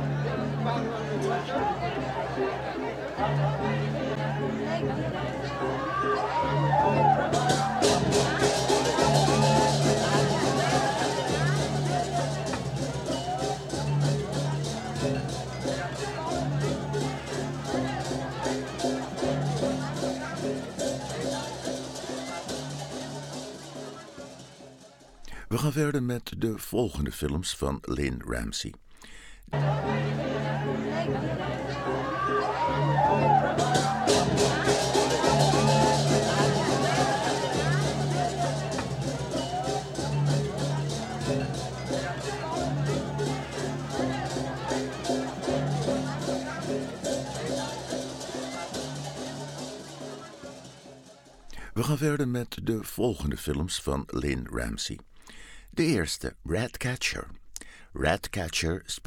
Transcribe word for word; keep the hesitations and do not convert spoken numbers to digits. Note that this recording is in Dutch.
We gaan verder met de volgende films van Lynne Ramsay. We gaan verder met de volgende films van Lynne Ramsay. De eerste, Ratcatcher. Ratcatcher